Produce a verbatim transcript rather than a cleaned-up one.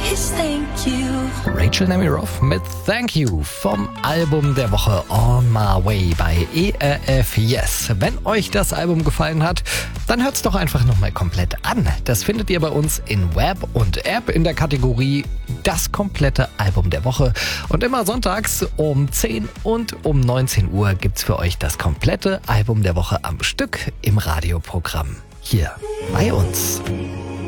is thank you. Rachel Nemiroff mit Thank You vom Album der Woche On My Way bei E R F Yes. Wenn euch das Album gefallen hat, dann hört's doch einfach nochmal komplett an. Das findet ihr bei uns in Web und App in der Kategorie Das komplette Album der Woche. Und immer sonntags um zehn und um neunzehn Uhr gibt's für euch das komplette Album der Woche am Stück im Radioprogramm. Hier bei uns.